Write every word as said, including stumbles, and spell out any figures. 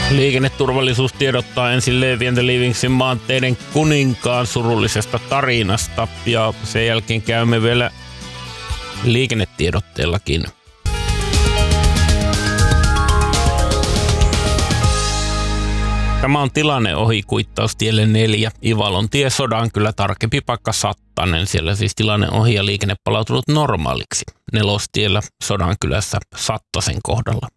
Liikenneturvallisuus tiedottaa ensin Levi and the Leavingsin maanteiden kuninkaan surullisesta tarinasta ja sen jälkeen käymme vielä liikennetiedotteellakin. Tämä on tilanne ohi kuittaustielle neljä, Ivalon tie, Sodankylä, tarkempi paikka Sattanen. Siellä siis tilanne ohi ja liikenne palautunut normaaliksi. Nelostiellä Sodankylässä Sattasen kohdalla.